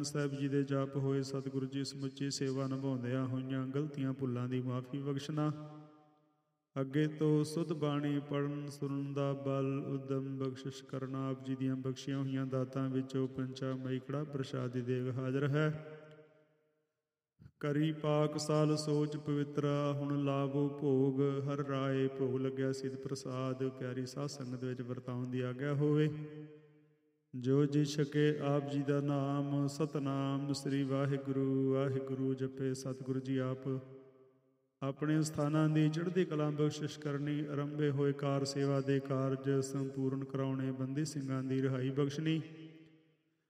ਸਾਹਿਬ ਜੀ ਦੇ ਜਪ ਹੋਏ। ਸਤਿਗੁਰੂ ਜੀ ਸਮੁੱਚੀ ਸੇਵਾ ਨਿਭਾਉਂਦਿਆਂ ਹੋਈਆਂ ਗਲਤੀਆਂ ਭੁੱਲਾਂ ਦੀ ਮਾਫੀ ਬਖਸ਼ਣਾ। ਅੱਗੇ ਤੋਂ ਸੁਧ ਬਾਣੀ ਪੜ੍ਹਨ ਸੁਣਨ ਦਾ ਬਲ ਉਦਮ ਬਖਸ਼ਿਸ਼ ਕਰਨਾ। ਆਪ ਜੀ ਦੀਆਂ ਬਖਸ਼ੀਆਂ ਹੋਈਆਂ ਦਾਤਾਂ ਵਿੱਚੋਂ ਪੰਚਾਮਈ ਕੜਾ ਪ੍ਰਸ਼ਾਦ ਦੀ ਦੇਗ ਹਾਜ਼ਰ ਹੈ। ਕਰੀ ਪਾਕ ਸਾਲ ਸੋਚ ਪਵਿੱਤਰਾ, ਹੁਣ ਲਾਵੋ ਭੋਗ ਹਰ ਰਾਏ। ਭੋਗ ਲੱਗਿਆ ਸਿੱਧ ਪ੍ਰਸਾਦ, ਪਿਆਰੀ ਸਾਧ ਸੰਗਤ ਵਿੱਚ ਵਰਤਾਉਣ ਦੀ ਆਗਿਆ ਹੋਵੇ। ਜੋ ਜੀ ਛਕੇ ਆਪ ਜੀ ਦਾ ਨਾਮ, ਸਤਨਾਮ ਸ੍ਰੀ ਵਾਹਿਗੁਰੂ ਵਾਹਿਗੁਰੂ ਜਪੇ। ਸਤਿਗੁਰੂ ਜੀ ਆਪ ਆਪਣੇ ਸਥਾਨਾਂ ਦੀ ਚੜ੍ਹਦੀ ਕਲਾ ਬਖਸ਼ਿਸ਼ ਕਰਨੀ। ਆਰੰਭੇ ਹੋਏ ਕਾਰ ਸੇਵਾ ਦੇ ਕਾਰਜ ਸੰਪੂਰਨ ਕਰਾਉਣੇ। ਬੰਦੀ ਸਿੰਘਾਂ ਦੀ ਰਿਹਾਈ ਬਖਸ਼ਣੀ।